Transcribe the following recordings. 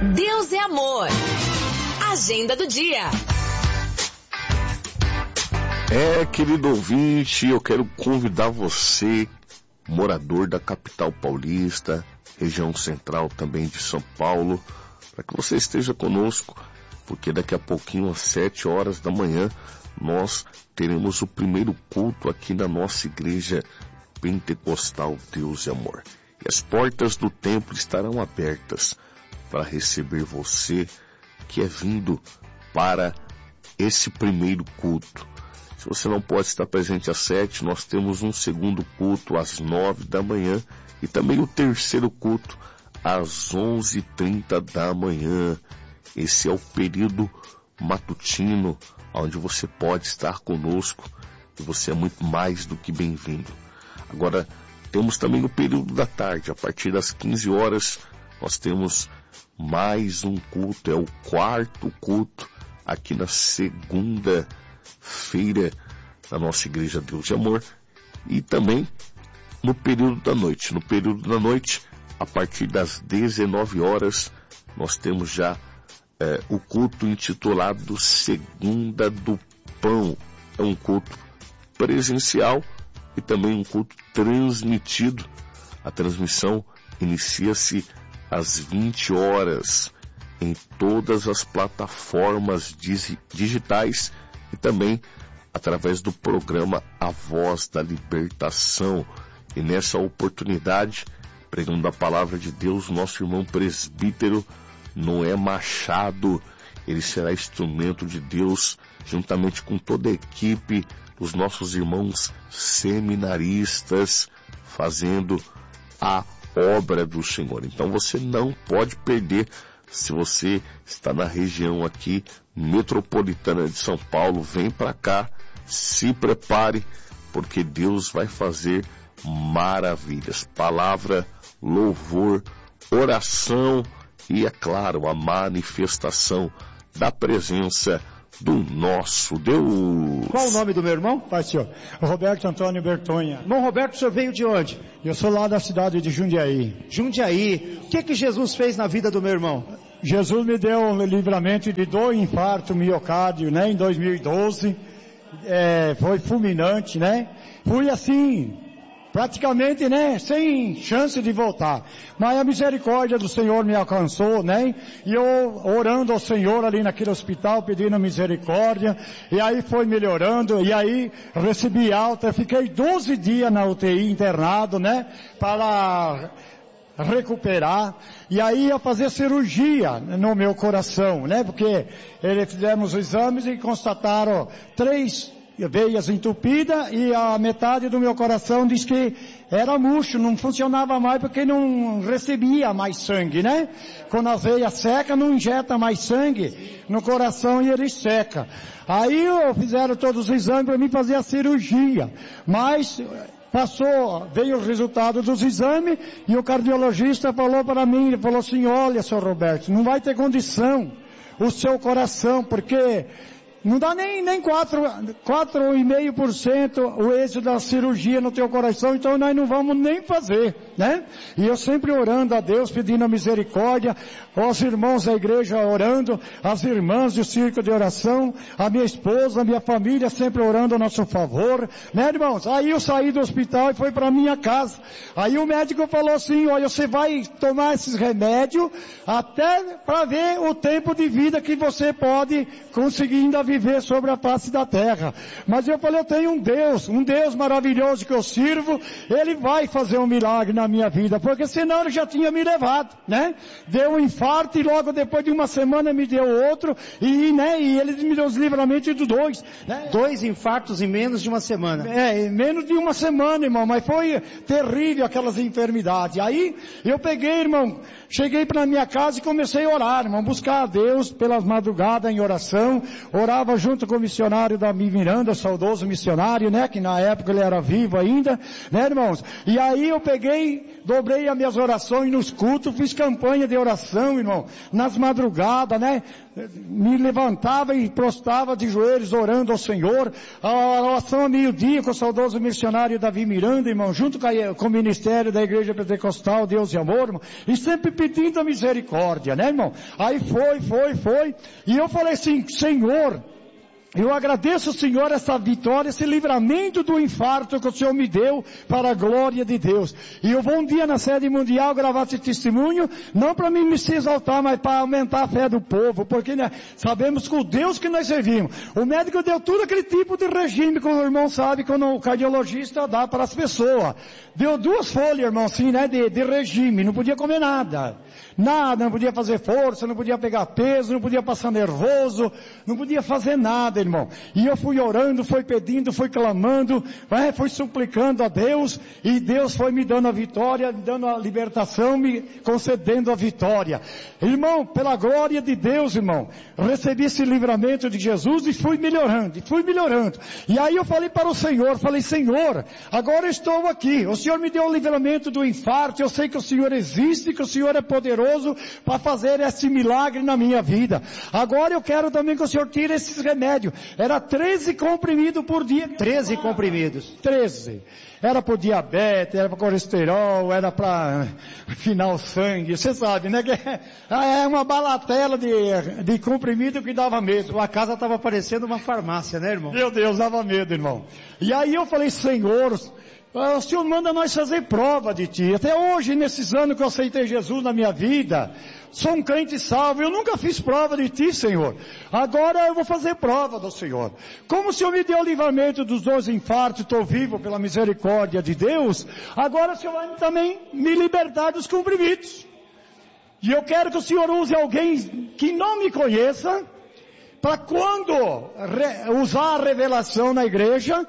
Deus é amor. Agenda do dia. Querido ouvinte, eu quero convidar você, morador da capital paulista, região central também de São Paulo, para que você esteja conosco, porque daqui a pouquinho, às 7 horas da manhã, nós teremos o primeiro culto aqui na nossa igreja pentecostal Deus é Amor. E as portas do templo estarão abertas para receber você que é vindo para esse primeiro culto. Se você não pode estar presente às 7, nós temos um segundo culto às 9 da manhã e também o terceiro culto às 11h30 da manhã. Esse é o período matutino, onde você pode estar conosco e você é muito mais do que bem-vindo. Agora, temos também o período da tarde, a partir das 15 horas, nós temos mais um culto, é o quarto culto aqui na segunda-feira da nossa igreja Deus é Amor, e também no período da noite. No período da noite, a partir das 19 horas, nós temos já o culto intitulado Segunda do Pão. É um culto presencial e também um culto transmitido. A transmissão inicia-se às 20 horas em todas as plataformas digitais e também através do programa A Voz da Libertação. E nessa oportunidade, pregando a palavra de Deus, nosso irmão presbítero Noé Machado, ele será instrumento de Deus, juntamente com toda a equipe dos nossos irmãos seminaristas, fazendo a obra do Senhor. Então você não pode perder. Se você está na região aqui metropolitana de São Paulo, vem para cá, se prepare, porque Deus vai fazer maravilhas. Palavra, louvor, oração e, é claro, a manifestação da presença do nosso Deus. Qual o nome do meu irmão? Pai, senhor. Roberto Antônio Bertonha. Irmão Roberto, o senhor veio de onde? Eu sou lá da cidade de Jundiaí. Jundiaí. O que Jesus fez na vida do meu irmão? Jesus me deu um livramento de 2 infartos miocárdio, né, em 2012. Foi fulminante, né? Fui assim, praticamente, né, sem chance de voltar. Mas a misericórdia do Senhor me alcançou, né? E eu orando ao Senhor ali naquele hospital, pedindo misericórdia, e aí foi melhorando, e aí recebi alta, fiquei 12 dias na UTI internado, né? Para recuperar, e aí ia fazer cirurgia no meu coração, né? Porque fizemos os exames e constataram 3 veias entupidas e a metade do meu coração diz que era murcho, não funcionava mais porque não recebia mais sangue, né? Quando a veia seca, não injeta mais sangue no coração e ele seca. Aí fizeram todos os exames para mim fazer a cirurgia, mas veio o resultado dos exames e o cardiologista falou para mim, ele falou assim: olha, senhor Roberto, não vai ter condição o seu coração, porque não dá nem 4,5% o êxito da cirurgia no teu coração, então nós não vamos nem fazer, né? E eu sempre orando a Deus, pedindo a misericórdia, os irmãos da igreja orando, as irmãs do círculo de oração, a minha esposa, a minha família sempre orando a nosso favor, né, irmãos? Aí eu saí do hospital e fui para minha casa. Aí o médico falou assim: olha, você vai tomar esses remédios até para ver o tempo de vida que você pode conseguir ainda viver sobre a face da terra. Mas eu falei, eu tenho um Deus maravilhoso que eu sirvo, Ele vai fazer um milagre na minha vida, porque senão Ele já tinha me levado, né? Deu um infarto e logo depois de uma semana me deu outro, e Ele me deu os livramentos dos 2, né? 2 infartos em menos de uma semana. Em menos de uma semana, irmão, mas foi terrível aquelas enfermidades. Aí eu peguei, irmão, cheguei para minha casa e comecei a orar, irmão, buscar a Deus pelas madrugadas em oração, orava junto com o missionário Davi Miranda, saudoso missionário, né, que na época ele era vivo ainda, né, irmãos? E aí eu peguei, dobrei as minhas orações nos cultos, fiz campanha de oração, irmão, nas madrugadas, né? Me levantava e prostava de joelhos orando ao Senhor, a oração a meio-dia com o saudoso missionário Davi Miranda, irmão, junto com o ministério da Igreja Pentecostal Deus e Amor, irmão, e sempre pedindo a misericórdia, né, irmão? Aí foi, e eu falei assim, Senhor, eu agradeço ao Senhor essa vitória, esse livramento do infarto que o Senhor me deu para a glória de Deus. E eu vou um dia na sede mundial gravar esse testemunho, não para mim me se exaltar, mas para aumentar a fé do povo, porque né, sabemos que o Deus que nós servimos, o médico deu tudo aquele tipo de regime, como o irmão sabe, quando o cardiologista dá para as pessoas. Deu 2 folhas, irmão, assim, né, de regime, não podia comer nada, não podia fazer força, não podia pegar peso, não podia passar nervoso, não podia fazer nada, irmão. E eu fui orando, fui pedindo, fui clamando, fui suplicando a Deus, e Deus foi me dando a vitória, me dando a libertação, me concedendo a vitória. Irmão, pela glória de Deus, irmão, recebi esse livramento de Jesus e fui melhorando. E aí eu falei para o Senhor, Senhor, agora estou aqui, o Senhor me deu o livramento do infarto, eu sei que o Senhor existe, que o Senhor é poderoso para fazer esse milagre na minha vida. Agora eu quero também que o Senhor tire esses remédios. Era 13 comprimidos por dia. 13 comprimidos. 13. Era para diabetes, era para colesterol, era para afinar o sangue. Você sabe, né? Que é uma balatela de comprimido que dava medo. Sua casa estava parecendo uma farmácia, né, irmão? Meu Deus, dava medo, irmão. E aí eu falei, Senhor, o Senhor manda nós fazer prova de Ti. Até hoje, nesses anos que eu aceitei Jesus na minha vida, sou um crente salvo, eu nunca fiz prova de Ti, Senhor. Agora eu vou fazer prova do Senhor. Como o Senhor me deu o livramento dos 2 infartos, estou vivo pela misericórdia de Deus, agora o Senhor vai também me libertar dos comprimidos. E eu quero que o Senhor use alguém que não me conheça, para quando usar a revelação na igreja,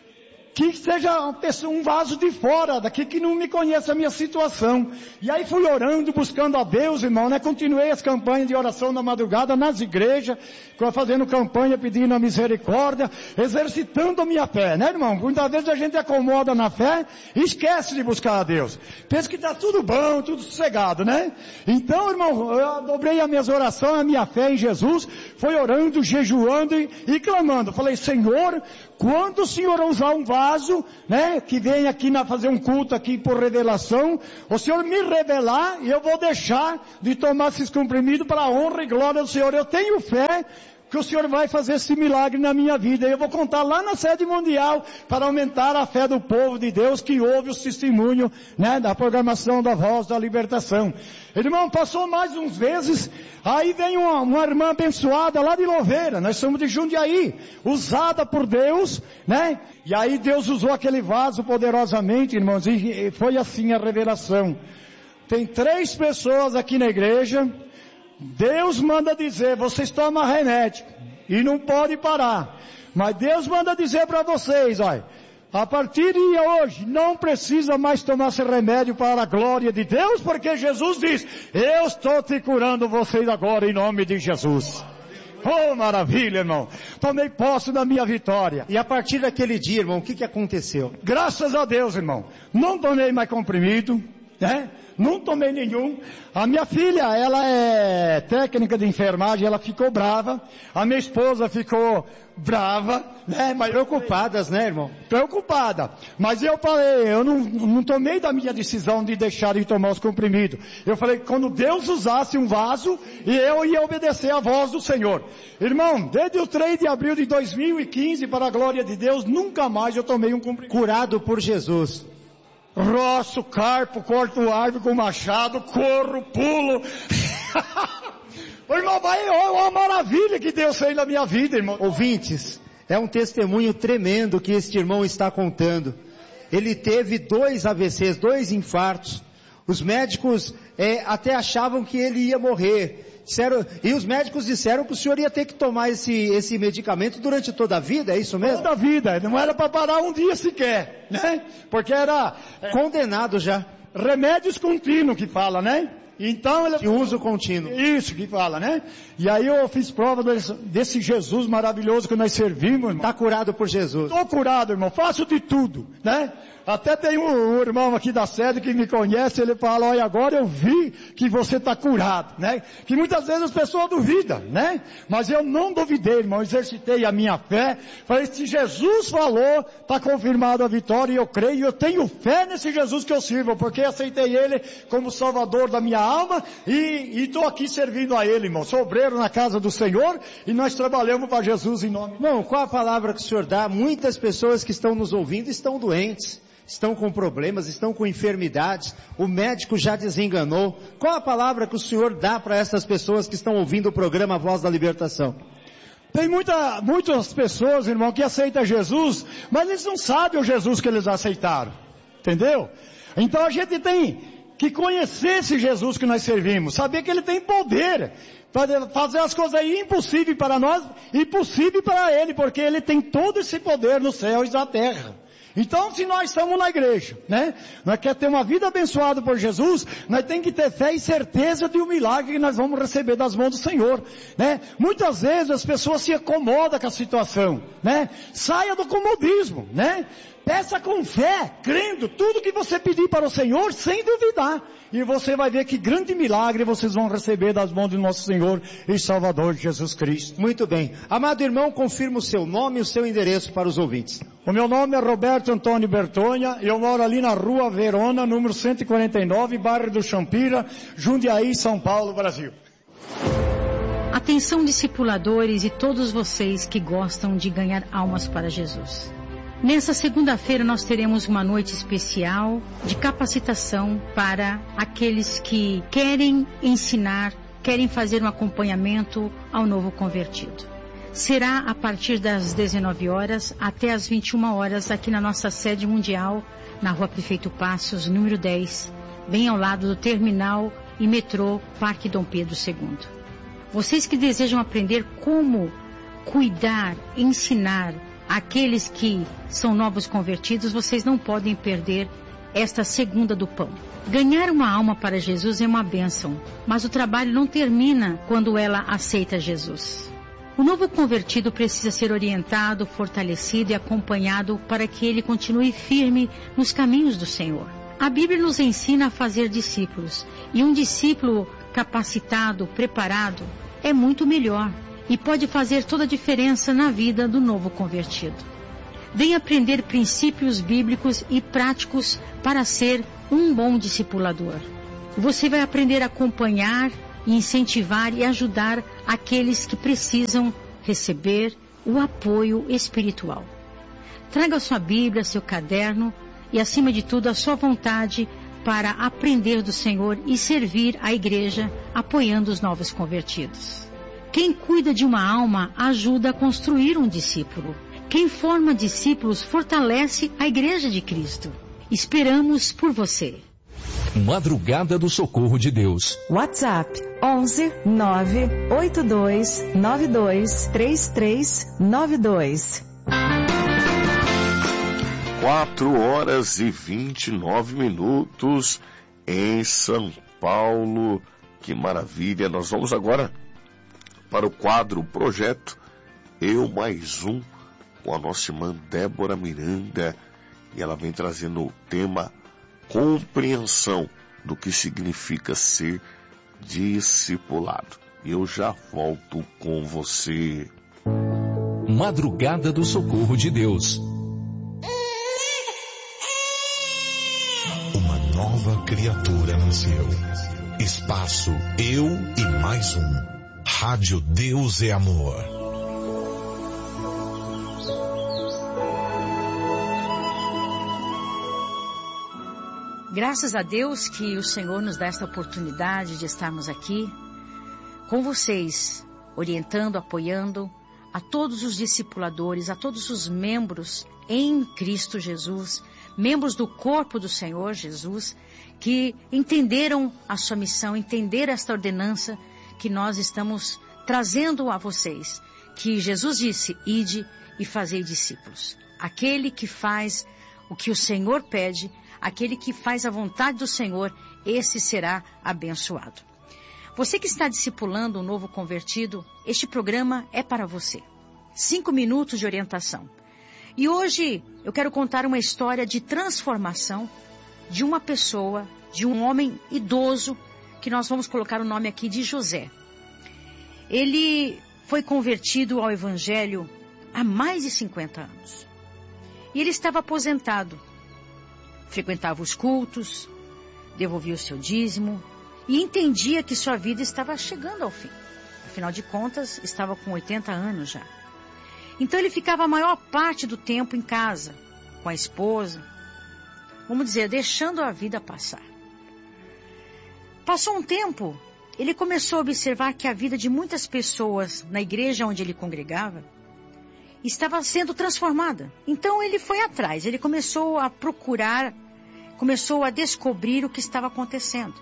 que seja um vaso de fora, daqui que não me conhece a minha situação. E aí fui orando, buscando a Deus, irmão, né? Continuei as campanhas de oração na madrugada, nas igrejas, fazendo campanha, pedindo a misericórdia, exercitando a minha fé, né, irmão? Muitas vezes a gente acomoda na fé e esquece de buscar a Deus. Pensa que está tudo bom, tudo sossegado, né? Então, irmão, eu dobrei as minhas orações, a minha fé em Jesus, fui orando, jejuando e clamando. Falei, Senhor, quando o Senhor usar um vaso, né, que vem aqui fazer um culto aqui por revelação, o Senhor me revelar e eu vou deixar de tomar esses comprimidos para a honra e glória do Senhor. Eu tenho fé que o Senhor vai fazer esse milagre na minha vida. Eu vou contar lá na sede mundial para aumentar a fé do povo de Deus que ouve os testemunhos, né, da programação da Voz da Libertação. Irmão, passou mais uns meses, aí vem uma irmã abençoada lá de Louveira, nós somos de Jundiaí, usada por Deus, né? E aí Deus usou aquele vaso poderosamente, irmãos, e foi assim a revelação. Tem 3 pessoas aqui na igreja, Deus manda dizer, vocês tomam remédio, e não pode parar. Mas Deus manda dizer para vocês, olha, a partir de hoje, não precisa mais tomar esse remédio para a glória de Deus, porque Jesus diz, eu estou te curando vocês agora em nome de Jesus. Oh, maravilha, irmão. Tomei posse da minha vitória. E a partir daquele dia, irmão, o que aconteceu? Graças a Deus, irmão. Não tomei mais comprimido, né? Não tomei nenhum. A minha filha, ela é técnica de enfermagem, ela ficou brava. A minha esposa ficou brava, né? Mas preocupadas, né, irmão? Preocupada. Mas eu falei, eu não tomei da minha decisão de deixar de tomar os comprimidos. Eu falei que quando Deus usasse um vaso, eu ia obedecer a voz do Senhor. Irmão, desde o 3 de abril de 2015, para a glória de Deus, nunca mais eu tomei um comprimido. Curado por Jesus. Roço, carpo, corto árvore com machado, corro, pulo. Ô, irmão, é uma maravilha que Deus fez na minha vida, irmão. Ouvintes, é um testemunho tremendo que este irmão está contando. Ele teve 2 AVCs, 2 infartos. Os médicos até achavam que ele ia morrer. E os médicos disseram que o senhor ia ter que tomar esse medicamento durante toda a vida, é isso mesmo? Toda a vida, não era para parar um dia sequer, né? Porque era condenado já. Remédios contínuos que fala, né? Então ele... De uso contínuo. Isso que fala, né? E aí eu fiz prova desse Jesus maravilhoso que nós servimos, irmão. Está curado por Jesus. Estou curado, irmão. Faço de tudo, né? Até tem um irmão aqui da sede que me conhece, ele fala, olha, agora eu vi que você está curado, né? Que muitas vezes as pessoas duvidam, né? Mas eu não duvidei, irmão, exercitei a minha fé, falei, se Jesus falou, está confirmado a vitória e eu creio, eu tenho fé nesse Jesus que eu sirvo, porque aceitei Ele como Salvador da minha alma e estou aqui servindo a Ele, irmão. Sou obreiro na casa do Senhor e nós trabalhamos para Jesus em nome. Irmão, qual a palavra que o senhor dá? Muitas pessoas que estão nos ouvindo estão doentes. Estão com problemas, estão com enfermidades, o médico já desenganou. Qual a palavra que o senhor dá para essas pessoas que estão ouvindo o programa Voz da Libertação? Tem muitas pessoas, irmão, que aceitam Jesus, mas eles não sabem o Jesus que eles aceitaram. Entendeu? Então a gente tem que conhecer esse Jesus que nós servimos, saber que Ele tem poder para fazer as coisas impossíveis para nós e possível para Ele, porque Ele tem todo esse poder nos céus e na terra. Então, se nós estamos na igreja, né? Nós queremos ter uma vida abençoada por Jesus, nós temos que ter fé e certeza de um milagre que nós vamos receber das mãos do Senhor, né? Muitas vezes as pessoas se acomodam com a situação, né? Saia do comodismo, né? Peça com fé, crendo, tudo que você pedir para o Senhor, sem duvidar. E você vai ver que grande milagre vocês vão receber das mãos do nosso Senhor e Salvador Jesus Cristo. Muito bem. Amado irmão, confirma o seu nome e o seu endereço para os ouvintes. O meu nome é Roberto Antônio Bertonha, eu moro ali na Rua Verona, número 149, bairro do Champira, Jundiaí, São Paulo, Brasil. Atenção discipuladores e todos vocês que gostam de ganhar almas para Jesus. Nessa segunda-feira nós teremos uma noite especial de capacitação para aqueles que querem ensinar, querem fazer um acompanhamento ao novo convertido. Será a partir das 19 horas até as 21 horas aqui na nossa sede mundial, na Rua Prefeito Passos, número 10, bem ao lado do terminal e metrô Parque Dom Pedro II. Vocês que desejam aprender como cuidar, ensinar aqueles que são novos convertidos, vocês não podem perder esta segunda do pão. Ganhar uma alma para Jesus é uma bênção, mas o trabalho não termina quando ela aceita Jesus. O novo convertido precisa ser orientado, fortalecido e acompanhado para que ele continue firme nos caminhos do Senhor. A Bíblia nos ensina a fazer discípulos, e um discípulo capacitado, preparado, é muito melhor e pode fazer toda a diferença na vida do novo convertido. Vem aprender princípios bíblicos e práticos para ser um bom discipulador. Você vai aprender a acompanhar, incentivar e ajudar aqueles que precisam receber o apoio espiritual. Traga sua Bíblia, seu caderno e, acima de tudo, a sua vontade para aprender do Senhor e servir a igreja apoiando os novos convertidos. Quem cuida de uma alma ajuda a construir um discípulo. Quem forma discípulos fortalece a igreja de Cristo. Esperamos por você. Madrugada do Socorro de Deus. WhatsApp 11 982 92 3392. 4h29 em São Paulo. Que maravilha! Nós vamos agora para o quadro Projeto Eu Mais Um, com a nossa irmã Débora Miranda, e ela vem trazendo o tema compreensão do que significa ser discipulado. Eu já volto com você. Madrugada do Socorro de Deus. Uma nova criatura nasceu. Espaço Eu e Mais Um. Rádio Deus é Amor. Graças a Deus que o Senhor nos dá esta oportunidade de estarmos aqui com vocês, orientando, apoiando a todos os discipuladores, a todos os membros em Cristo Jesus, membros do corpo do Senhor Jesus, que entenderam a sua missão, entenderam esta ordenança que nós estamos trazendo a vocês, que Jesus disse, ide e fazei discípulos. Aquele que faz o que o Senhor pede, aquele que faz a vontade do Senhor, esse será abençoado. Você que está discipulando um novo convertido, este programa é para você. 5 minutos de orientação. E hoje eu quero contar uma história de transformação de uma pessoa, de um homem idoso, que nós vamos colocar o nome aqui de José. Ele foi convertido ao Evangelho há mais de 50 anos. E ele estava aposentado. Frequentava os cultos, devolvia o seu dízimo e entendia que sua vida estava chegando ao fim. Afinal de contas, estava com 80 anos já. Então ele ficava a maior parte do tempo em casa, com a esposa, vamos dizer, deixando a vida passar. Passou um tempo, ele começou a observar que a vida de muitas pessoas na igreja onde ele congregava estava sendo transformada. Então ele foi atrás, ele começou a procurar, começou a descobrir o que estava acontecendo.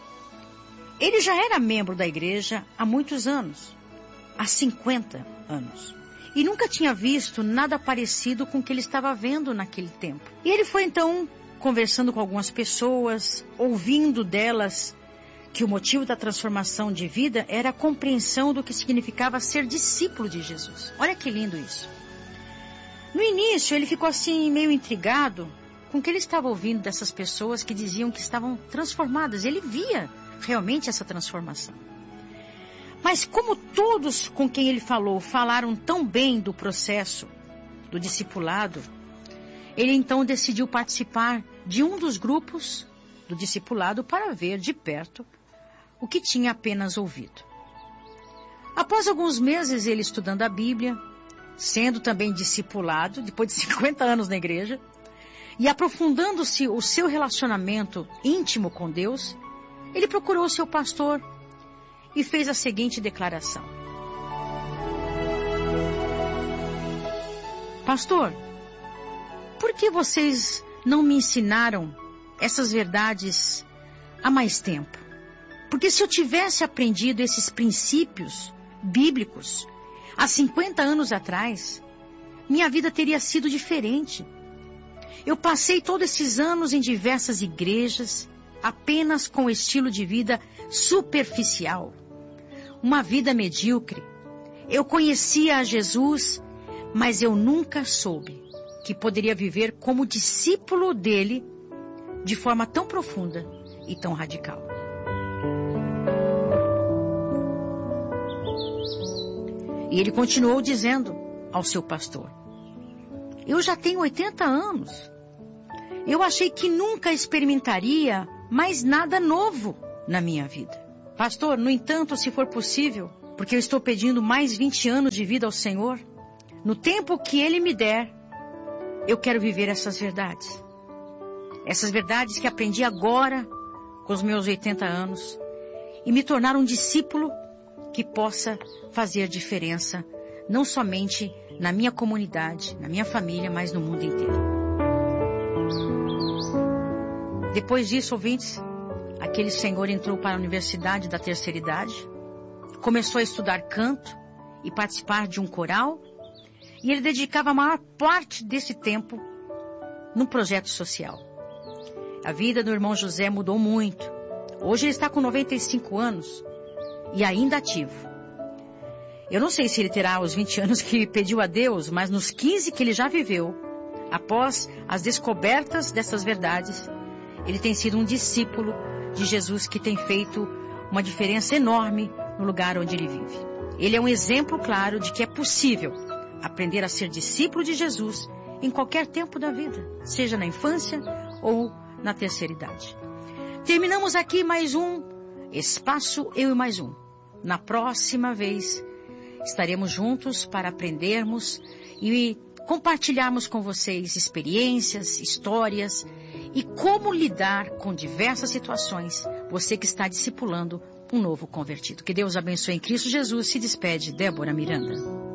Ele já era membro da igreja há muitos anos, há 50 anos. E nunca tinha visto nada parecido com o que ele estava vendo naquele tempo. E ele foi então conversando com algumas pessoas, ouvindo delas que o motivo da transformação de vida era a compreensão do que significava ser discípulo de Jesus. Olha que lindo isso. No início ele ficou assim meio intrigado com o que ele estava ouvindo dessas pessoas que diziam que estavam transformadas. Ele via realmente essa transformação. Mas como todos com quem ele falou falaram tão bem do processo do discipulado, ele então decidiu participar de um dos grupos do discipulado para ver de perto o que tinha apenas ouvido. Após alguns meses ele estudando a Bíblia, sendo também discipulado, depois de 50 anos na igreja, e aprofundando-se o seu relacionamento íntimo com Deus, ele procurou seu pastor e fez a seguinte declaração: Pastor, por que vocês não me ensinaram essas verdades há mais tempo? Porque se eu tivesse aprendido esses princípios bíblicos há 50 anos atrás, minha vida teria sido diferente. Eu passei todos esses anos em diversas igrejas, apenas com estilo de vida superficial. Uma vida medíocre. Eu conhecia a Jesus, mas eu nunca soube que poderia viver como discípulo dele de forma tão profunda e tão radical. E ele continuou dizendo ao seu pastor: eu já tenho 80 anos. Eu achei que nunca experimentaria mais nada novo na minha vida. Pastor, no entanto, se for possível, porque eu estou pedindo mais 20 anos de vida ao Senhor, no tempo que Ele me der, eu quero viver essas verdades. Essas verdades que aprendi agora, com os meus 80 anos, e me tornar um discípulo que possa fazer diferença, não somente na minha comunidade, na minha família, mas no mundo inteiro. Depois disso, ouvintes, aquele senhor entrou para a universidade da terceira idade, começou a estudar canto e participar de um coral, e ele dedicava a maior parte desse tempo num projeto social. A vida do irmão José mudou muito. Hoje ele está com 95 anos e ainda ativo. Eu não sei se ele terá os 20 anos que pediu a Deus, mas nos 15 que ele já viveu, após as descobertas dessas verdades, ele tem sido um discípulo de Jesus que tem feito uma diferença enorme no lugar onde ele vive. Ele é um exemplo claro de que é possível aprender a ser discípulo de Jesus em qualquer tempo da vida, seja na infância ou na terceira idade. Terminamos aqui mais um Espaço Eu e Mais Um. Na próxima vez estaremos juntos para aprendermos e compartilharmos com vocês experiências, histórias e como lidar com diversas situações, você que está discipulando um novo convertido. Que Deus abençoe em Cristo Jesus. Se despede Débora Miranda.